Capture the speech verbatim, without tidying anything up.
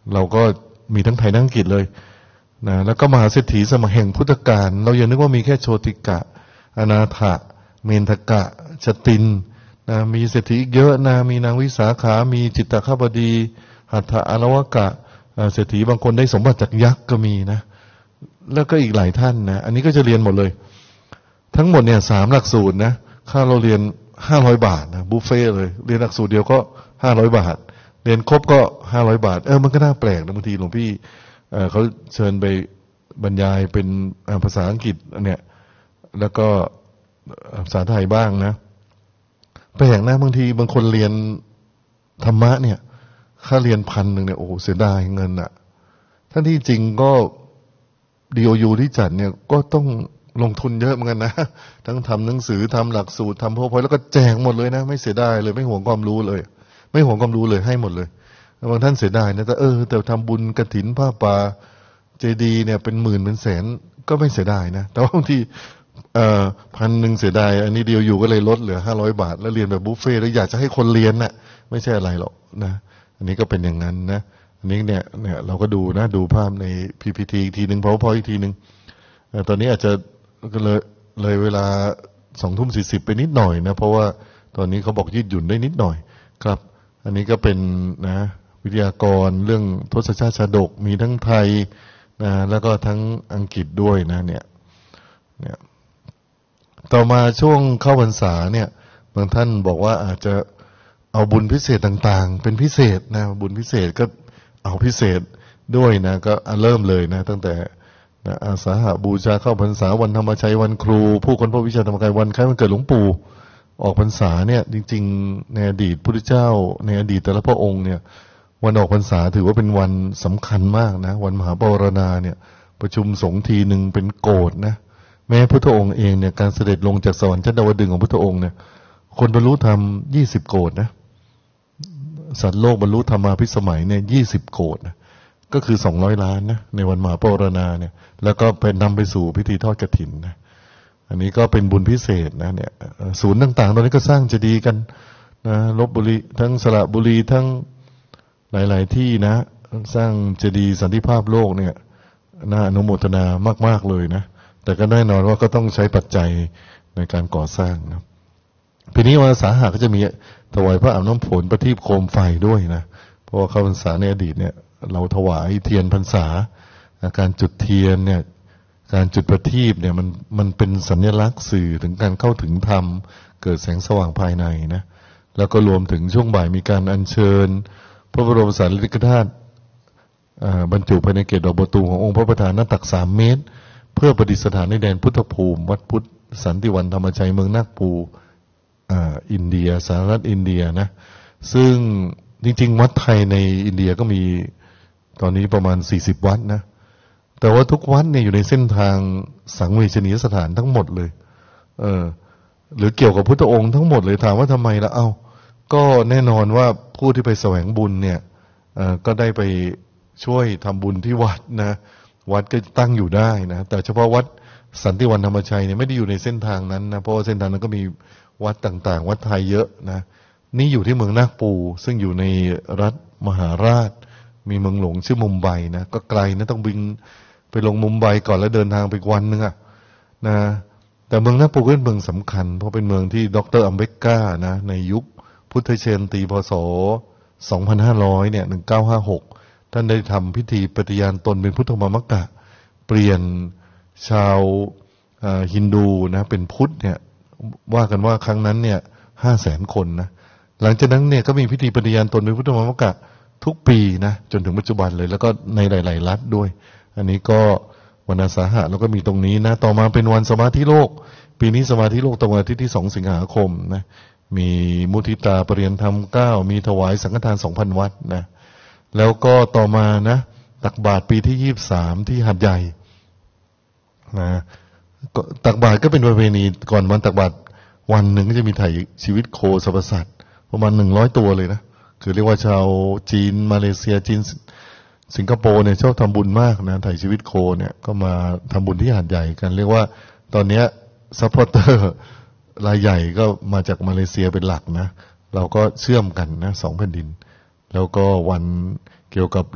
เราก็มีทั้งไทยทั้งอังกฤษเลยนะแล้วก็มหาเศรษฐีสมัยแห่งพุทธกาลเราอย่านึกว่ามีแค่โชติกะอนาถะเมนทกะชตินนะมีเศรษฐีเยอะนะมีนางวิสาขามีจิตตคบดีหัตถะอารวกะเศรษฐีบางคนได้สมบัติจากยักษ์ก็มีนะแล้วก็อีกหลายท่านนะอันนี้ก็จะเรียนหมดเลยทั้งหมดเนี่ยสามหลักสูตรนะค่าเราเรียนห้าร้อยบาทนะบุฟเฟ่เลยเรียนหลักสูตรเดียวก็ห้าร้อยบาทเรียนครบก็ห้าร้อยบาทเออมันก็น่าแปลกนะบางทีหลวงพี่เอ่อเขาเชิญไปบรรยายเป็นภาษาอังกฤษเนี่ยแล้วก็ภาษาไทยบ้างนะแปลกนะบางทีบางคนเรียนธรรมะเนี่ยค่าเรียนพันหนึ่งเนี่ยโอ้เสียดายเงินอะท่านที่จริงก็ ดี โอ ยู ที่จัดเนี่ยก็ต้องลงทุนเยอะเหมือนกันนะทั้งทำหนังสือทำหลักสูตรทำพวกพอยแล้วก็แจกหมดเลยนะไม่เสียดายเลยไม่ห่วงความรู้เลยไม่ห่วงความรู้เลยให้หมดเลยบางท่านเสียดายนะแต่เออแต่ทำบุญกฐินผ้าป่าเจดีย์เนี่ยเป็นหมื่นเป็นแสนก็ไม่เสียดายนะแต่ว่าบางทีเอ่อพันหนึ่งเสียดายอันนี้เดียวอยู่ก็เลยลดเหลือห้าร้อยบาทแล้วเรียนแบบบุฟเฟ่ต์แล้วอยากจะให้คนเรียนน่ะไม่ใช่อะไรหรอกนะอันนี้ก็เป็นอย่างนั้นนะอันนี้เนี่ยเนี่ยเราก็ดูนะดูภาพใน พี พี ที อีกทีหนึ่ง PowerPoint อีกทีหนึ่งตอนนี้อาจจะก็เลยเลยเวลาสองทุ่มสี่สิบไปนิดหน่อยนะเพราะว่าตอนนี้เขาบอกยืดหยุ่นได้นิดหน่อยครับอันนี้ก็เป็นนะวิทยากรเรื่องทศชาติชาดกมีทั้งไทยนะแล้วก็ทั้งอังกฤษด้วยนะเนี่ยเนี่ยต่อมาช่วงเข้าพรรษาเนี่ยบางท่านบอกว่าอาจจะเอาบุญพิเศษต่างๆเป็นพิเศษนะบุญพิเศษก็เอาพิเศษด้วยนะก็เริ่มเลยนะตั้งแต่นะอาสาหบูชาเข้าพรรษาวันธรรมชัยวันครูผู้คนพบวิชาธรรมกายวันคล้ายวันเกิดหลวงปู่ออกพรรษาเนี่ยจริงๆในอดีตพุทธเจ้าในอดีตแต่ละพระองค์เนี่ยวันออกพรรษาถือว่าเป็นวันสำคัญมากนะวันมหาปวารณาเนี่ยประชุมสงฆ์ทีหนึ่งเป็นโกฏนะแม้พุทธองค์เองเนี่ยการเสด็จลงจากสวรรค์ชั้นดาวดึงส์ของพุทธองค์เนี่ยคนบรรลุธรรมยี่สิบโกฏนะสัตว์โลกบรรลุธรรมาภิสมัยเนี่ยยี่สิบโกฏนะก็คือสองร้อยล้านนะในวันมหาปวารณาเนี่ยแล้วก็เป็นนำไปสู่พิธีทอดกฐินนะอันนี้ก็เป็นบุญพิเศษนะเนี่ยศูนย์ต่างๆตอนนี้ก็สร้างเจดีย์กันนะลพบุรีทั้งสระบุรีทั้งหลายๆที่นะสร้างเจดีย์สันติภาพโลกเนี่ยน่าอนุโมทนามากๆเลยนะแต่ก็แน่นอนว่าก็ต้องใช้ปัจจัยในการก่อสร้างนะปีนี้วันอาสาฬหะก็จะมีถวายพระอาบน้ำฝนประทีปโคมไฟด้วยนะเพราะว่าเข้าพรรษาในอดีตเนี่ยเราถวายเทียนพรรษาการจุดเทียนเนี่ยการจุดประทีปเนี่ยมันมันเป็นสัญลักษณ์สื่อถึงการเข้าถึงธรรมเกิดแสงสว่างภายในนะแล้วก็รวมถึงช่วงบ่ายมีการอัญเชิญพระบรมสารีริกธาตุบรรจุภายในเกศดอกบัวตูมขององค์พระประธานหน้าตักสามเมตรเพื่อประดิษฐานในแดนพุทธภูมิวัดพุทธสันติวันธรรมชัยเมืองนาคปูอินเดียสหรัฐอินเดียนะซึ่งจริงๆวัดไทยในอินเดียก็มีตอนนี้ประมาณสี่สิบวัดนะแต่ว่าทุกวัดเนี่ยอยู่ในเส้นทางสังเวชนียสถานทั้งหมดเลยเออหรือเกี่ยวกับพุทธองค์ทั้งหมดเลยถามว่าทำไมล่ะเอ้าก็แน่นอนว่าผู้ที่ไปแสวงบุญเนี่ยเออก็ได้ไปช่วยทำบุญที่วัดนะวัดก็ตั้งอยู่ได้นะแต่เฉพาะวัดสันติวันธรรมชัยเนี่ยไม่ได้อยู่ในเส้นทางนั้นนะเพราะว่าเส้นทางนั้นก็มีวัดต่างๆวัดไทยเยอะนะนี่อยู่ที่เมืองนาคปูซึ่งอยู่ในรัฐมหาราชมีเมืองหลวงชื่อมุมไบนะก็ไกลนะต้องบินไปลงมุมไบก่อนแล้วเดินทางไปวันนึงอ่ะนะแต่เมืองนาคปูก็เป็นเมืองสำคัญเพราะเป็นเมืองที่ดรอัมเบกกานะในยุคพุทธเชนตีพศสองพันห้าร้อยเนี่ยหนึ่งพันเก้าร้อยห้าสิบหกท่านได้ทำพิธีปฏิญาณตนเป็นพุทธมามกะเปลี่ยนชาวฮินดูนะเป็นพุทธเนี่ยว่ากันว่าครั้งนั้นเนี่ยห้าแสนคนนะหลังจากนั้นเนี่ยก็มีพิธีปฏิญาณตนเป็นพุทธมามกะทุกปีนะจนถึงปัจจุบันเลยแล้วก็ในหลายๆรัฐด้วยอันนี้ก็วันอาสาฬหะแล้วก็มีตรงนี้นะต่อมาเป็นวันสมาธิโลกปีนี้สมาธิโลกตรงวันอาทิตย์ที่สองสิงหาคมนะมีมุทิตาปริยนธรรมเก้ามีถวายสังฆทานสองพันวัตต์นะแล้วก็ต่อมานะตักบาตรปีที่ยี่สิบสามที่หาดใหญ่นะตักบาตรก็เป็นประเพณีก่อนวันตักบาตรวันหนึ่งก็จะมีถ่ายชีวิตโคสรรพสัตว์ประมาณหนึ่งร้อยตัวเลยนะคือเรียกว่าชาวจีนมาเลเซียจีนสิงคโปร์เนี่ยชอบทำบุญมากนะถ่ายชีวิตโคเนี่ยก็มาทำบุญที่หาดใหญ่กันเรียกว่าตอนนี้ซัพพอร์เตอร์รายใหญ่ก็มาจากมาเลเซียเป็นหลักนะเราก็เชื่อมกันนะสองแผ่นดินแล้วก็วันเกี่ยวกับ